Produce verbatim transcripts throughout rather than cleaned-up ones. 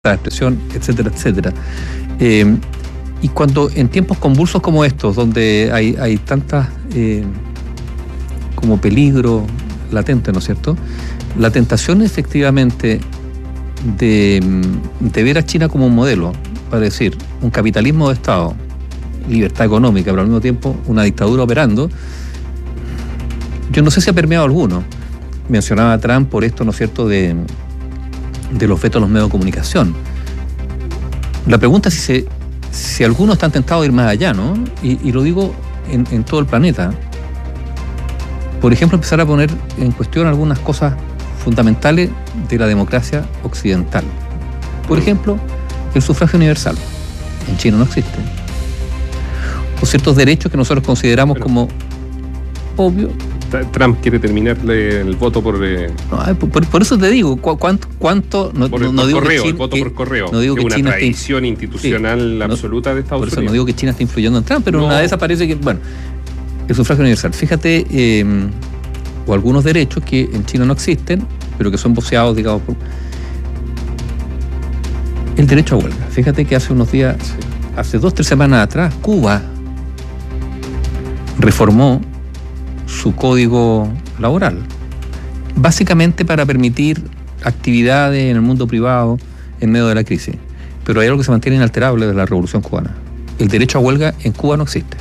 de expresión, etcétera, etcétera. Eh, y cuando en tiempos convulsos como estos, donde hay, hay tantas eh, como peligro latente, ¿no es cierto? La tentación efectivamente de, de ver a China como un modelo, para decir, un capitalismo de Estado, libertad económica, pero al mismo tiempo una dictadura operando, yo no sé si ha permeado alguno. Mencionaba a Trump por esto, ¿no es cierto?, de, de los vetos a los medios de comunicación. La pregunta es si, se, si algunos están tentados de ir más allá, ¿no? Y, y lo digo en, en todo el planeta. Por ejemplo, empezar a poner en cuestión algunas cosas fundamentales de la democracia occidental. Por ejemplo, el sufragio universal. En China no existe. O ciertos derechos que nosotros consideramos Pero, como obvios. Trump quiere terminarle el voto por... Eh, no, por, por eso te digo, ¿cuánto? cuánto no, por, no, no por digo correo, que China, el voto que, por correo. No digo es que una China tradición esté, institucional sí, absoluta no, de Estados por eso Unidos. No digo que China esté influyendo en Trump, pero no. Una de esas parece que... Bueno, el sufragio universal. Fíjate, eh, o algunos derechos que en China no existen, pero que son voceados, digamos, por... El derecho a huelga. Fíjate que hace unos días, sí. hace dos, tres semanas atrás, Cuba reformó su código laboral, básicamente para permitir actividades en el mundo privado en medio de la crisis. Pero hay algo que se mantiene inalterable de la Revolución Cubana. El derecho a huelga en Cuba no existe.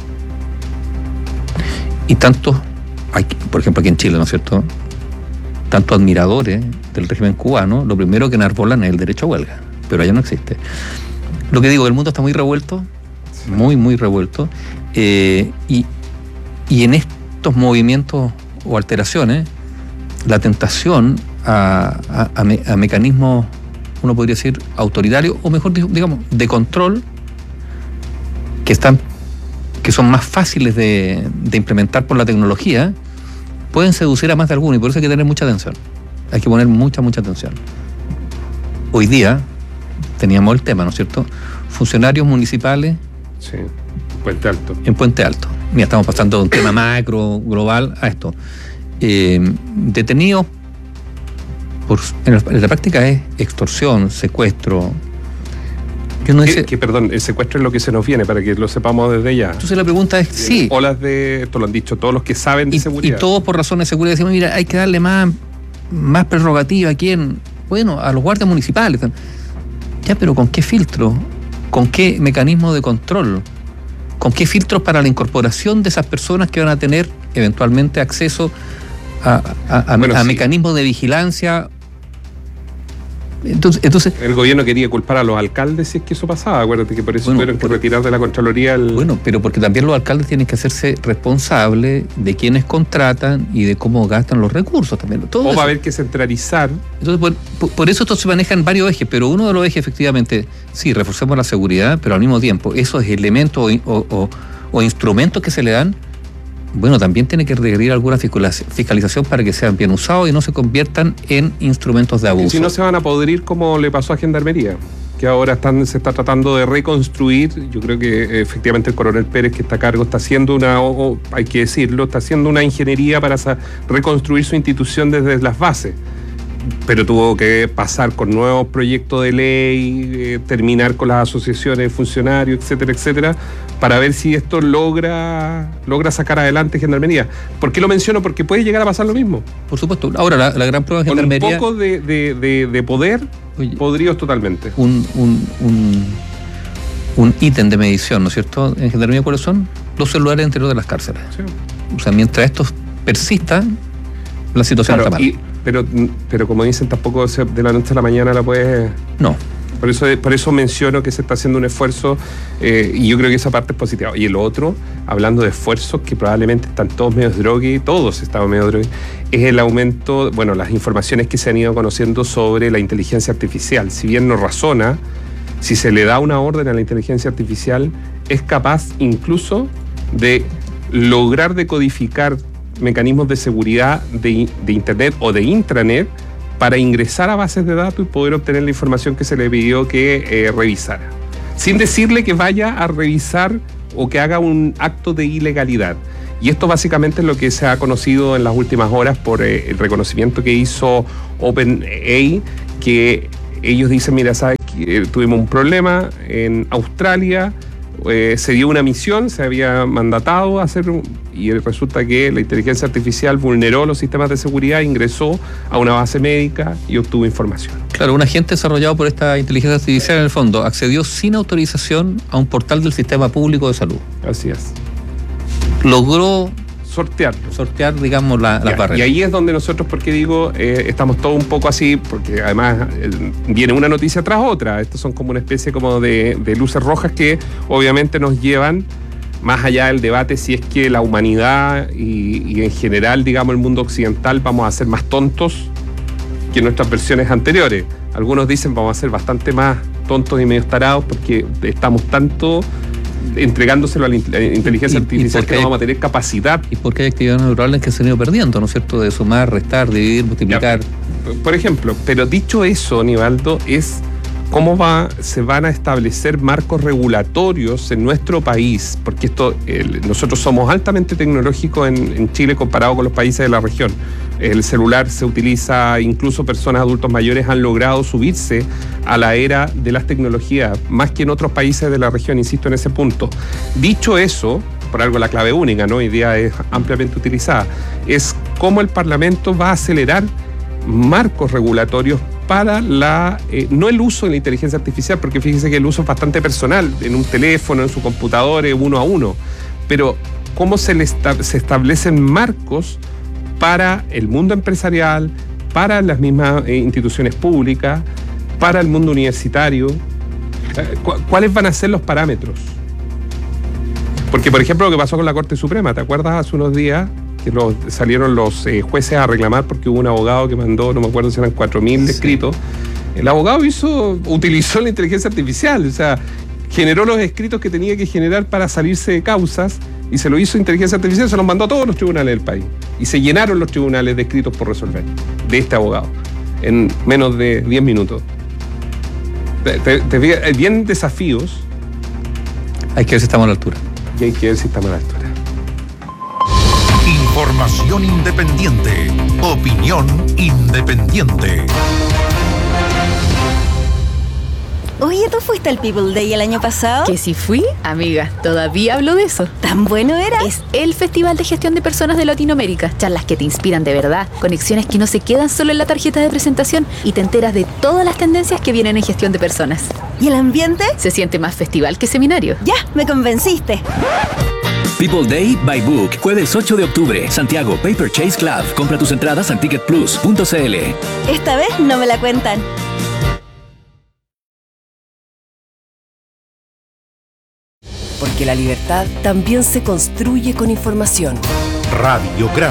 Y tantos, hay, por ejemplo aquí en Chile, ¿no es cierto?, tantos admiradores del régimen cubano, lo primero que enarbolan es el derecho a huelga, pero allá no existe. Lo que digo, el mundo está muy revuelto, muy, muy revuelto, eh, y, y en esto estos movimientos o alteraciones, la tentación a, a, a, me, a mecanismos, uno podría decir, autoritarios, o mejor digamos, de control, que están, que son más fáciles de, de implementar por la tecnología, pueden seducir a más de alguno, y por eso hay que tener mucha atención. Hay que poner mucha, mucha atención. Hoy día teníamos el tema, ¿no es cierto? Funcionarios municipales. Sí, Puente Alto. En Puente Alto. Mira, estamos pasando de un tema macro, global, a esto. Eh, detenidos, por, en, la, en la práctica es extorsión, secuestro. Yo no dice, que, perdón, el secuestro es lo que se nos viene, para que lo sepamos desde ya. Entonces la pregunta es, sí. Olas de, esto lo han dicho todos los que saben de y, seguridad. Y todos por razones de seguridad decimos, mira, hay que darle más, más prerrogativa a quién, bueno, a los guardias municipales. Ya, pero ¿con qué filtro? ¿Con qué mecanismo de control? ¿Con qué filtros para la incorporación de esas personas que van a tener eventualmente acceso a, a, a, bueno, a sí. mecanismos de vigilancia? Entonces, entonces, el gobierno quería culpar a los alcaldes si es que eso pasaba. Acuérdate que por eso bueno, tuvieron que retirar de la Contraloría el... Bueno, pero porque también los alcaldes tienen que hacerse responsables de quienes contratan y de cómo gastan los recursos también. Todo o eso. va a haber que centralizar. Entonces, por, por, por eso esto se maneja en varios ejes, pero uno de los ejes, efectivamente, sí, reforcemos la seguridad, pero al mismo tiempo, esos elementos o, o, o instrumentos que se le dan, bueno, también tiene que requerir alguna fiscalización para que sean bien usados y no se conviertan en instrumentos de abuso. Y si no se van a podrir como le pasó a Gendarmería, que ahora están, se está tratando de reconstruir. Yo creo que efectivamente el coronel Pérez, que está a cargo, está haciendo una, o, hay que decirlo, está haciendo una ingeniería para reconstruir su institución desde las bases. Pero tuvo que pasar con nuevos proyectos de ley, eh, terminar con las asociaciones de funcionarios, etcétera, etcétera, para ver si esto logra logra sacar adelante Gendarmería. ¿Por qué lo menciono? Porque puede llegar a pasar lo mismo. Por supuesto. Ahora, la, la gran prueba de Gendarmería... Con un poco de, de, de, de poder, oye, podríos totalmente. Un, un, un, un ítem de medición, ¿no es cierto? En Gendarmería, ¿cuáles son? Los celulares dentro de las cárceles. Sí. O sea, mientras estos persistan, la situación claro, está mal. Y, Pero, pero como dicen, tampoco de la noche a la mañana la puedes... No. Por eso, por eso menciono que se está haciendo un esfuerzo, eh, y yo creo que esa parte es positiva. Y el otro, hablando de esfuerzos que probablemente están todos medio drogue, todos estamos medio drogue, es el aumento, bueno, las informaciones que se han ido conociendo sobre la inteligencia artificial. Si bien no razona, si se le da una orden a la inteligencia artificial, es capaz incluso de lograr decodificar mecanismos de seguridad de, de Internet o de intranet para ingresar a bases de datos y poder obtener la información que se le pidió que eh, revisara, sin decirle que vaya a revisar o que haga un acto de ilegalidad. Y esto básicamente es lo que se ha conocido en las últimas horas por eh, el reconocimiento que hizo OpenAI, que ellos dicen, mira, sabes que tuvimos un problema en Australia, eh, se dio una misión, se había mandatado a hacer, un, y resulta que la inteligencia artificial vulneró los sistemas de seguridad, ingresó a una base médica y obtuvo información. Claro, un agente desarrollado por esta inteligencia artificial en el fondo accedió sin autorización a un portal del sistema público de salud. Así es. Logró sortear. Sortear, digamos, la, las barreras. Y ahí es donde nosotros, porque digo, eh, estamos todos un poco así, porque además eh, viene una noticia tras otra. Estos son como una especie como de, de luces rojas que obviamente nos llevan más allá del debate si es que la humanidad y, y en general, digamos, el mundo occidental vamos a ser más tontos que nuestras versiones anteriores. Algunos dicen vamos a ser bastante más tontos y medio tarados porque estamos tanto entregándoselo a la inteligencia y, artificial y que no vamos a tener capacidad. Y porque hay actividades naturales que se han ido perdiendo, ¿no es cierto? De sumar, restar, dividir, multiplicar. Ya, por ejemplo, pero dicho eso, Nivaldo, es cómo va, se van a establecer marcos regulatorios en nuestro país, porque esto el, nosotros somos altamente tecnológicos en, en Chile comparado con los países de la región. El celular se utiliza, incluso personas adultos mayores han logrado subirse a la era de las tecnologías, más que en otros países de la región, insisto en ese punto. Dicho eso, por algo la clave única, ¿no? Hoy día es ampliamente utilizada, es cómo el Parlamento va a acelerar marcos regulatorios para la, eh, no el uso de la inteligencia artificial, porque fíjese que el uso es bastante personal, en un teléfono, en su computador, uno a uno, pero cómo se, le esta, se establecen marcos para el mundo empresarial, para las mismas eh, instituciones públicas, para el mundo universitario. ¿Cu- ¿Cuáles van a ser los parámetros? Porque, por ejemplo, lo que pasó con la Corte Suprema, ¿te acuerdas hace unos días que los, salieron los eh, jueces a reclamar porque hubo un abogado que mandó, no me acuerdo si eran cuatro mil sí. escritos? El abogado hizo, utilizó la inteligencia artificial, o sea, generó los escritos que tenía que generar para salirse de causas y se lo hizo inteligencia artificial, se los mandó a todos los tribunales del país. Y se llenaron los tribunales de escritos por resolver de este abogado en menos de diez minutos. Te, te, te, bien desafíos. Hay que ver si estamos a la altura. Y hay que ver si estamos a la altura. Información independiente. Opinión independiente. Oye, ¿tú fuiste al People Day el año pasado? ¿Que si fui? Amiga, todavía hablo de eso. ¿Tan bueno era? Es el Festival de Gestión de Personas de Latinoamérica. Charlas que te inspiran de verdad, conexiones que no se quedan solo en la tarjeta de presentación y te enteras de todas las tendencias que vienen en gestión de personas. ¿Y el ambiente? Se siente más festival que seminario. Ya, me convenciste. People Day by Book, jueves ocho de octubre, Santiago Paper Chase Club. Compra tus entradas en ticket plus punto c l. Esta vez no me la cuentan. Porque la libertad también se construye con información. Radiograma.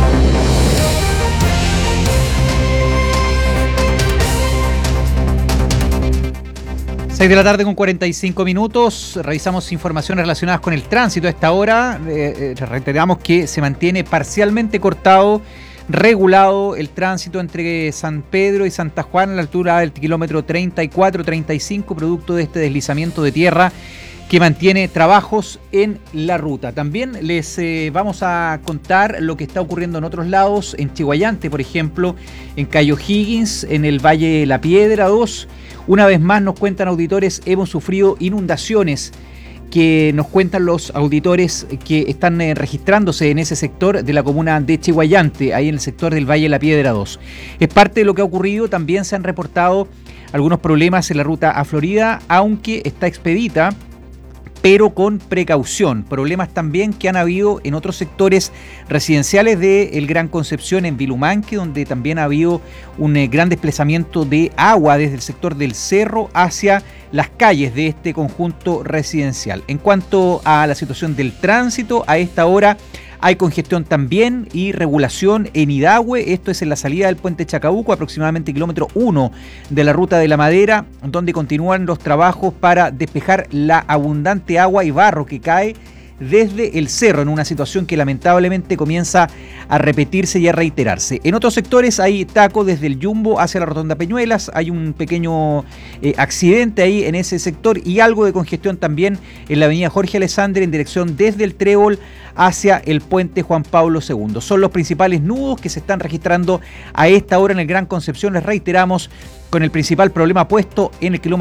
seis de la tarde con cuarenta y cinco minutos, revisamos informaciones relacionadas con el tránsito a esta hora. Eh, eh, reiteramos que se mantiene parcialmente cortado, regulado el tránsito entre San Pedro y Santa Juana a la altura del kilómetro treinta y cuatro treinta y cinco, producto de este deslizamiento de tierra que mantiene trabajos en la ruta. También les eh, vamos a contar lo que está ocurriendo en otros lados, en Chihuayante, por ejemplo, en Cayo Higgins, en el Valle La Piedra dos. Una vez más nos cuentan auditores, hemos sufrido inundaciones que nos cuentan los auditores que están eh, registrándose en ese sector de la comuna de Chihuayante, ahí en el sector del Valle La Piedra dos. Es parte de lo que ha ocurrido, también se han reportado algunos problemas en la ruta a Florida, aunque está expedita, pero con precaución. Problemas también que han habido en otros sectores residenciales de El Gran Concepción, en Vilumanque, donde también ha habido un eh, gran desplazamiento de agua desde el sector del cerro hacia las calles de este conjunto residencial. En cuanto a la situación del tránsito, a esta hora hay congestión también y regulación en Hidahue. Esto es en la salida del puente Chacabuco, aproximadamente kilómetro uno de la ruta de la Madera, donde continúan los trabajos para despejar la abundante agua y barro que cae desde el cerro, en una situación que lamentablemente comienza a repetirse y a reiterarse. En otros sectores hay taco desde el Jumbo hacia la Rotonda Peñuelas, hay un pequeño eh, accidente ahí en ese sector y algo de congestión también en la avenida Jorge Alessandri en dirección desde el Trébol hacia el puente Juan Pablo segundo. Son los principales nudos que se están registrando a esta hora en el Gran Concepción. Les reiteramos, con el principal problema puesto en el kilómetro